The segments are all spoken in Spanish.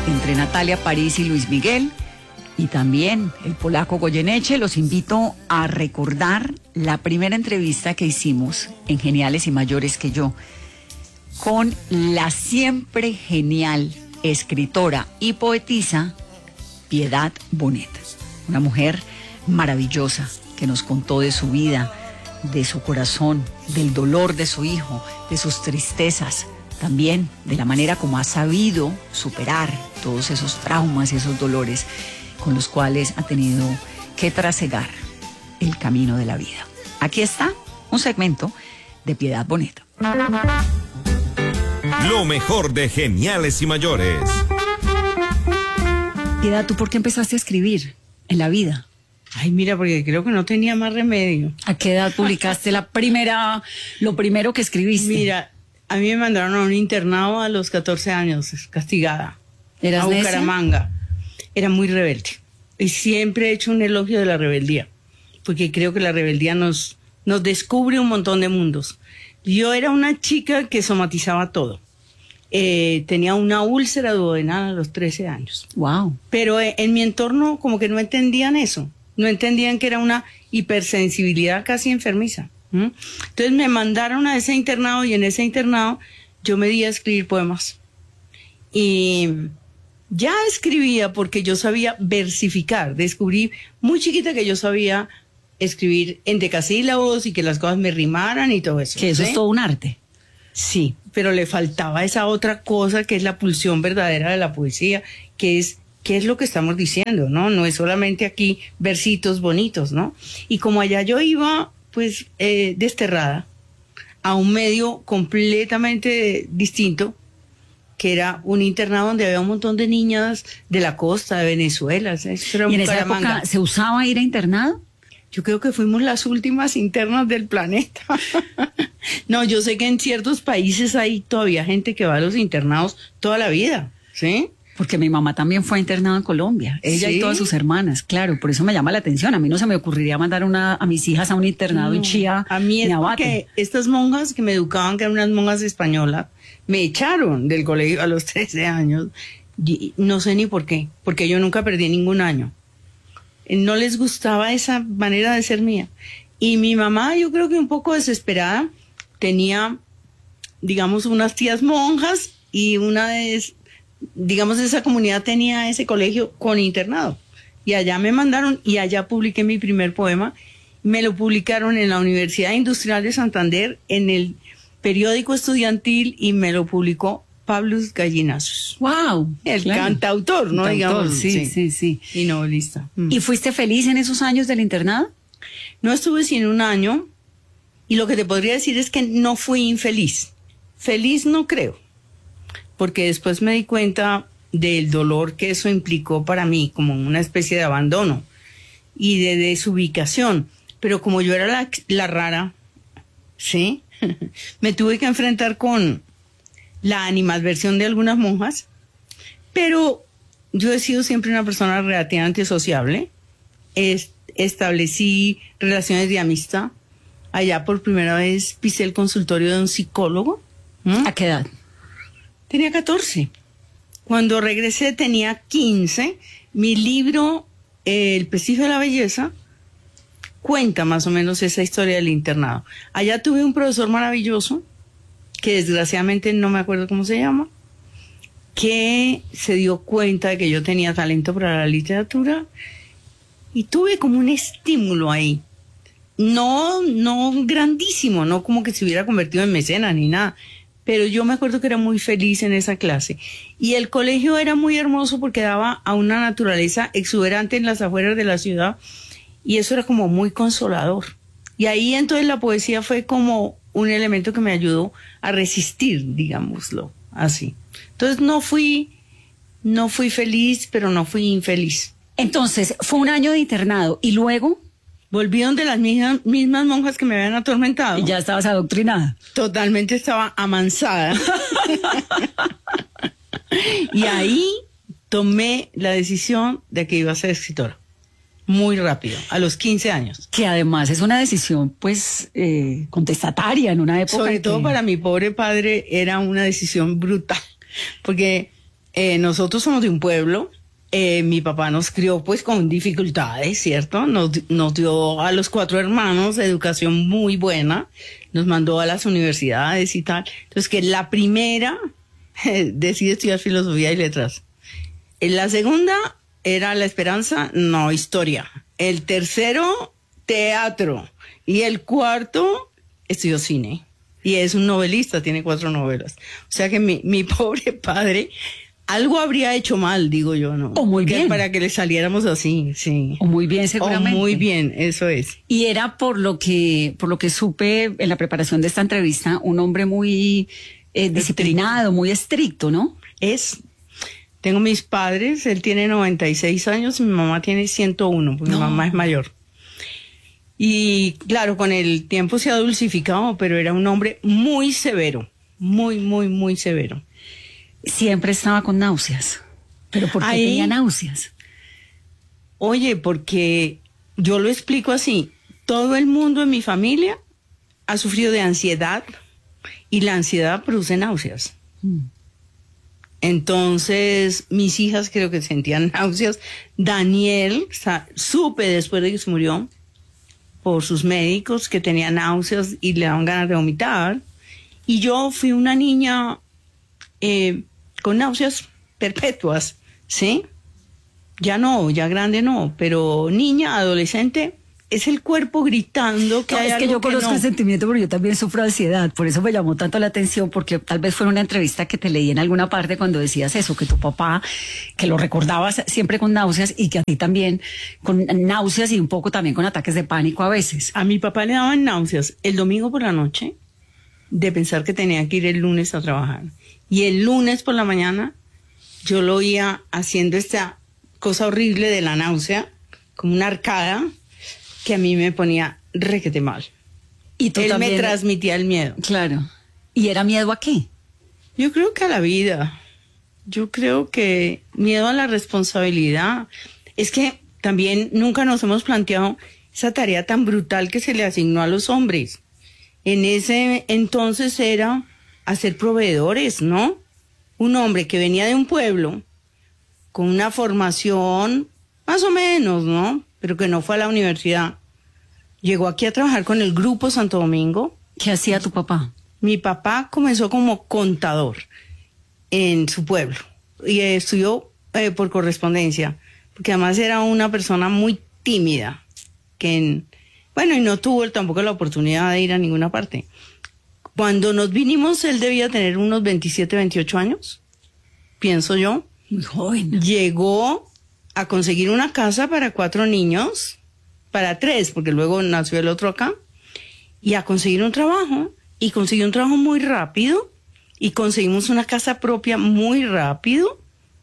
entre Natalia París y Luis Miguel, y también el polaco Goyeneche. Los invito a recordar la primera entrevista que hicimos en Geniales y Mayores que yo, con la siempre genial escritora y poetisa Piedad Bonet, una mujer maravillosa que nos contó de su vida, de su corazón, del dolor de su hijo, de sus tristezas, también de la manera como ha sabido superar todos esos traumas y esos dolores con los cuales ha tenido que trasegar el camino de la vida. Aquí está un segmento de Piedad Bonet. Lo mejor de Geniales y Mayores. Piedad, ¿tú por qué empezaste a escribir en la vida? Ay, mira, porque creo que no tenía más remedio. ¿A qué edad publicaste lo primero que escribiste? Mira, a mí me mandaron a un internado a los 14 años, castigada. ¿Eras a Bucaramanga. necia? Era muy rebelde. Y siempre he hecho un elogio de la rebeldía, porque creo que la rebeldía nos descubre un montón de mundos. Yo era una chica que somatizaba todo. Tenía una úlcera duodenal a los 13 años. Wow. Pero en mi entorno como que no entendían eso. No entendían que era una hipersensibilidad casi enfermiza. Entonces me mandaron a ese internado, y en ese internado yo me di a escribir poemas. Y ya escribía porque yo sabía versificar. Descubrí muy chiquita que yo sabía escribir en decasílabos y que las cosas me rimaran y todo eso. Que eso ¿sí? es todo un arte. Sí, pero le faltaba esa otra cosa que es la pulsión verdadera de la poesía, que es qué es lo que estamos diciendo, ¿no? No es solamente aquí versitos bonitos, ¿no? Y como allá yo iba, pues, desterrada a un medio completamente distinto, que era un internado donde había un montón de niñas de la costa, de Venezuela. Eso era ¿Y en esa Bucaramanga. época se usaba ir a internado? Yo creo que fuimos las últimas internas del planeta. No, yo sé que en ciertos países hay todavía gente que va a los internados toda la vida, ¿sí? Porque mi mamá también fue internada en Colombia, ella ¿Sí? y todas sus hermanas, claro, por eso me llama la atención. A mí no se me ocurriría mandar a mis hijas a un internado en Chía. A mí es ni porque estas monjas que me educaban, que eran unas monjas españolas, me echaron del colegio a los 13 años. Y no sé ni por qué, porque yo nunca perdí ningún año. No les gustaba esa manera de ser mía. Y mi mamá, yo creo que un poco desesperada, tenía, digamos, unas tías monjas, y digamos, esa comunidad tenía ese colegio con internado. Y allá me mandaron, y allá publiqué mi primer poema. Me lo publicaron en la Universidad Industrial de Santander, en el periódico estudiantil, y me lo publicó Pablo Gallinazos. ¡Wow! El cantautor, ¿no? Digamos. Sí. Y novelista. ¿Y fuiste feliz en esos años del internado? No estuve sin un año, y lo que te podría decir es que no fui infeliz. Feliz no creo, porque después me di cuenta del dolor que eso implicó para mí, como una especie de abandono y de desubicación. Pero como yo era la rara, ¿sí? Me tuve que enfrentar con la animadversión de algunas monjas, pero yo he sido siempre una persona relativamente sociable. Establecí relaciones de amistad. Allá por primera vez pisé el consultorio de un psicólogo. ¿A qué edad? Tenía 14. Cuando regresé tenía 15. Mi libro, El prestigio de la belleza, cuenta más o menos esa historia del internado. Allá tuve un profesor maravilloso, que desgraciadamente no me acuerdo cómo se llama, que se dio cuenta de que yo tenía talento para la literatura, y tuve como un estímulo ahí. No grandísimo, no como que se hubiera convertido en mecenas ni nada, pero yo me acuerdo que era muy feliz en esa clase. Y el colegio era muy hermoso porque daba a una naturaleza exuberante en las afueras de la ciudad, y eso era como muy consolador. Y ahí entonces la poesía fue como un elemento que me ayudó a resistir, digámoslo así. Entonces no fui feliz, pero no fui infeliz. Entonces, fue un año de internado, y luego volví donde las mismas monjas que me habían atormentado. Y ya estabas adoctrinada. Totalmente estaba amansada. Y ahí tomé la decisión de que iba a ser escritora. Muy rápido, a los 15 años. Que además es una decisión, pues, contestataria en una época. Sobre todo para mi pobre padre era una decisión brutal. Porque nosotros somos de un pueblo. Mi papá nos crió pues con dificultades, ¿cierto? Nos dio a los 4 hermanos educación muy buena, nos mandó a las universidades y tal. Entonces que la primera decide estudiar filosofía y letras. La segunda era La Esperanza, no, historia. El tercero, teatro. Y el cuarto, estudió cine. Y es un novelista, tiene 4 novelas. O sea que mi pobre padre... algo habría hecho mal, digo yo, ¿no? O muy bien. Para que le saliéramos así, sí. O muy bien, seguramente. O muy bien, eso es. Y era por lo que supe en la preparación de esta entrevista, un hombre muy disciplinado, muy estricto, ¿no? Tengo mis padres, él tiene 96 años y mi mamá tiene 101, porque mi mamá es mayor. Y claro, con el tiempo se ha dulcificado, pero era un hombre muy severo, muy, muy, muy severo. Siempre estaba con náuseas. ¿Pero por qué tenía náuseas? Oye, porque yo lo explico así. Todo el mundo en mi familia ha sufrido de ansiedad y la ansiedad produce náuseas. Entonces, mis hijas creo que sentían náuseas. Daniel, supe después de que se murió por sus médicos que tenía náuseas y le daban ganas de vomitar. Y yo fui una niña... con náuseas perpetuas, ¿sí? Ya no, ya grande no, pero niña, adolescente, es el cuerpo gritando que hay es que algo yo conozco el sentimiento, porque yo también sufro ansiedad, por eso me llamó tanto la atención, porque tal vez fue en una entrevista que te leí en alguna parte cuando decías eso, que tu papá, que lo recordabas siempre con náuseas y que a ti también con náuseas y un poco también con ataques de pánico a veces. A mi papá le daban náuseas el domingo por la noche de pensar que tenía que ir el lunes a trabajar. Y el lunes por la mañana yo lo oía haciendo esta cosa horrible de la náusea, como una arcada, que a mí me ponía requete mal. Y tú él también... me transmitía el miedo. Claro. ¿Y era miedo a qué? Yo creo que a la vida. Yo creo que miedo a la responsabilidad. Es que también nunca nos hemos planteado esa tarea tan brutal que se le asignó a los hombres. En ese entonces era... a ser proveedores, ¿no? Un hombre que venía de un pueblo con una formación más o menos, ¿no? Pero que no fue a la universidad. Llegó aquí a trabajar con el Grupo Santo Domingo. ¿Qué hacía tu papá? Mi papá comenzó como contador en su pueblo y estudió por correspondencia, porque además era una persona muy tímida, y no tuvo tampoco la oportunidad de ir a ninguna parte. Cuando nos vinimos, él debía tener unos 27, 28 años, pienso yo. Muy joven. Llegó a conseguir una casa para 4 niños, para 3, porque luego nació el otro acá, y a conseguir un trabajo. Y consiguió un trabajo muy rápido, y conseguimos una casa propia muy rápido,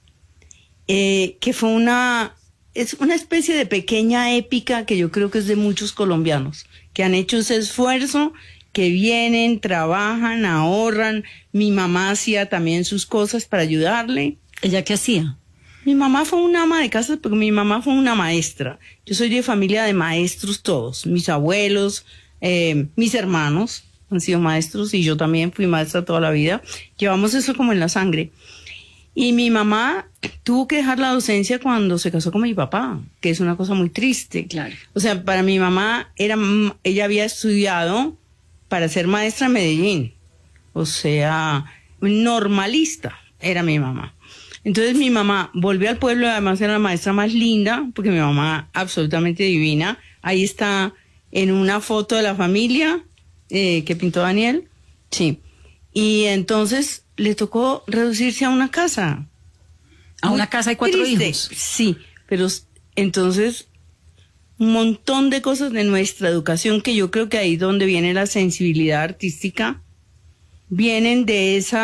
que fue es una especie de pequeña épica que yo creo que es de muchos colombianos, que han hecho ese esfuerzo, que vienen, trabajan, ahorran. Mi mamá hacía también sus cosas para ayudarle. ¿Ella qué hacía? Mi mamá fue una ama de casa, porque mi mamá fue una maestra. Yo soy de familia de maestros todos. Mis abuelos, mis hermanos han sido maestros y yo también fui maestra toda la vida. Llevamos eso como en la sangre. Y mi mamá tuvo que dejar la docencia cuando se casó con mi papá, que es una cosa muy triste. Claro. O sea, para mi mamá, ella había estudiado para ser maestra en Medellín. O sea, normalista era mi mamá. Entonces mi mamá volvió al pueblo, además era la maestra más linda, porque mi mamá absolutamente divina. Ahí está en una foto de la familia que pintó Daniel. Sí. Y entonces le tocó reducirse a una casa. ¿A una casa de 4 hijos? Sí, pero entonces un montón de cosas de nuestra educación, que yo creo que ahí donde viene la sensibilidad artística, vienen de ese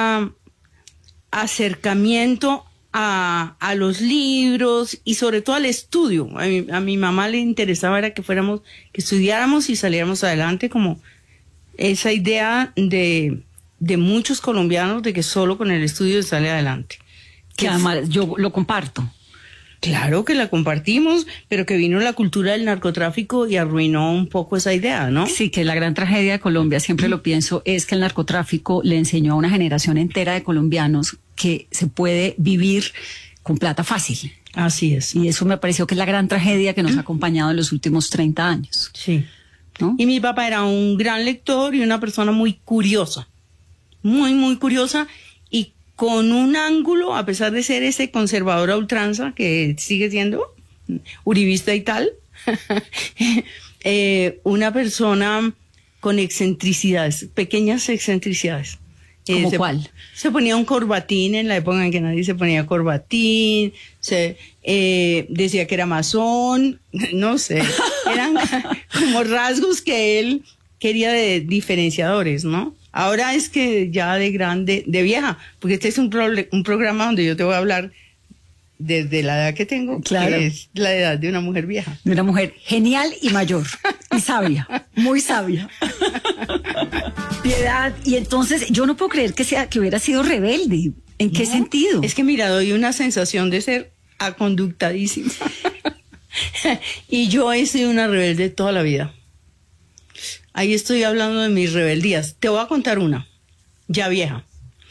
acercamiento a los libros y sobre todo al estudio. A mi mamá le interesaba era que estudiáramos y saliéramos adelante, como esa idea de muchos colombianos de que solo con el estudio se sale adelante. Que además yo lo comparto. Claro que la compartimos, pero que vino la cultura del narcotráfico y arruinó un poco esa idea, ¿no? Sí, que la gran tragedia de Colombia, siempre lo pienso, es que el narcotráfico le enseñó a una generación entera de colombianos que se puede vivir con plata fácil. Así es. Y eso me pareció que es la gran tragedia que nos ha acompañado en los últimos 30 años. Sí. ¿No? Y mi papá era un gran lector y una persona muy curiosa. Muy, muy curiosa. Y con un ángulo, a pesar de ser ese conservador a ultranza, que sigue siendo uribista y tal, una persona con excentricidades, pequeñas excentricidades. ¿Cómo cuál? Se ponía un corbatín en la época en que nadie se ponía corbatín, decía que era masón, no sé, eran como rasgos que él quería de diferenciadores, ¿no? Ahora es que ya de grande, de vieja, porque este es un programa donde yo te voy a hablar desde la edad que tengo, claro, que es la edad de una mujer vieja. De una mujer genial y mayor, y sabia, muy sabia. Piedad, y entonces yo no puedo creer que hubiera sido rebelde. ¿En qué sentido? Es que mira, doy una sensación de ser aconductadísima. Y yo he sido una rebelde toda la vida. Ahí estoy hablando de mis rebeldías. Te voy a contar una, ya vieja.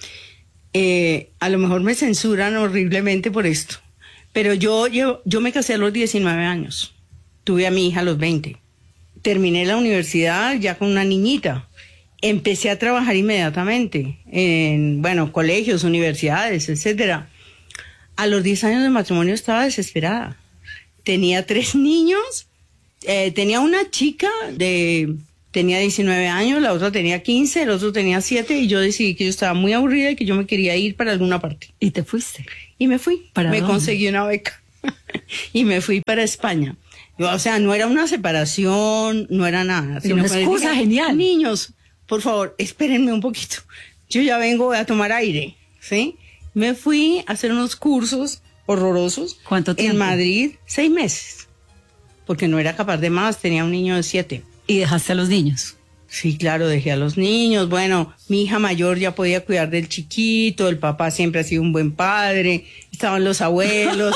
A lo mejor me censuran horriblemente por esto, pero yo me casé a los 19 años. Tuve a mi hija a los 20. Terminé la universidad ya con una niñita. Empecé a trabajar inmediatamente en, colegios, universidades, etcétera. A los 10 años de matrimonio estaba desesperada. Tenía 3 niños, tenía una chica tenía 19 años, la otra tenía 15, el otro tenía 7, y yo decidí que yo estaba muy aburrida y que yo me quería ir para alguna parte. ¿Y te fuiste? Y me fui. ¿Para me dónde? conseguí una beca y me fui para España. O sea, no era una separación, no era nada. Era una excusa genial. Niños, por favor, espérenme un poquito. Yo ya vengo a tomar aire, ¿sí? Me fui a hacer unos cursos horrorosos. ¿Cuánto tiempo? En Madrid, 6 meses. Porque no era capaz de más, tenía un niño de 7. ¿Y dejaste a los niños? Sí, claro, dejé a los niños. Bueno, mi hija mayor ya podía cuidar del chiquito, el papá siempre ha sido un buen padre, estaban los abuelos,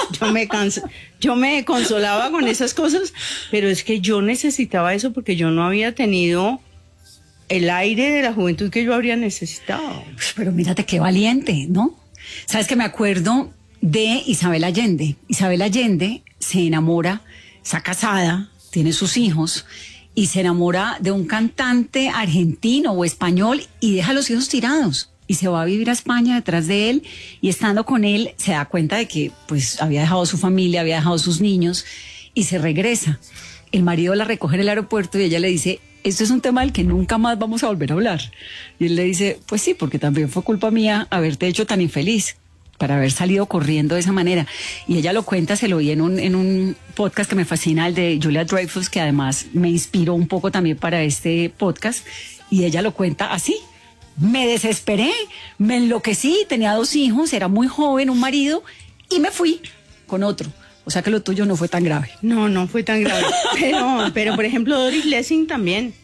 yo me consolaba con esas cosas, pero es que yo necesitaba eso porque yo no había tenido el aire de la juventud que yo habría necesitado. Pero mírate qué valiente, ¿no? Sabes que me acuerdo de Isabel Allende. Isabel Allende se enamora, está casada, tiene sus hijos, y se enamora de un cantante argentino o español y deja a los hijos tirados y se va a vivir a España detrás de él, y estando con él se da cuenta de que pues había dejado su familia, había dejado sus niños, y se regresa. El marido la recoge en el aeropuerto y ella le dice: esto es un tema del que nunca más vamos a volver a hablar. Y él le dice: pues sí, porque también fue culpa mía haberte hecho tan infeliz, para haber salido corriendo de esa manera. Y ella lo cuenta, se lo oí en un podcast que me fascina, el de Julia Dreyfus, que además me inspiró un poco también para este podcast, y ella lo cuenta así: me desesperé, me enloquecí, tenía 2 hijos, era muy joven, un marido, y me fui con otro. O sea que lo tuyo no fue tan grave. No fue tan grave. Pero por ejemplo, Doris Lessing también.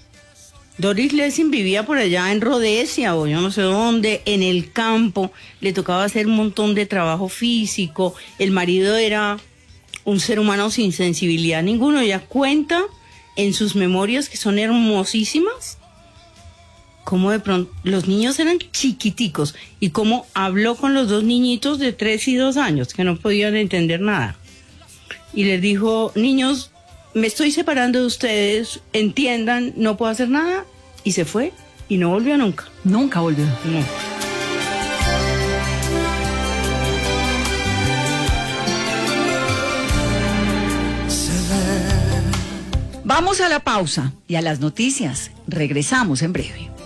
Doris Lessing vivía por allá en Rhodesia o yo no sé dónde, en el campo. Le tocaba hacer un montón de trabajo físico. El marido era un ser humano sin sensibilidad ninguno. Ella cuenta en sus memorias, que son hermosísimas, cómo de pronto los niños eran chiquiticos y cómo habló con los 2 niñitos de 3 y 2 años que no podían entender nada. Y les dijo: niños, me estoy separando de ustedes, entiendan, no puedo hacer nada. Y se fue y no volvió nunca. Nunca volvió. No. Vamos a la pausa y a las noticias. Regresamos en breve.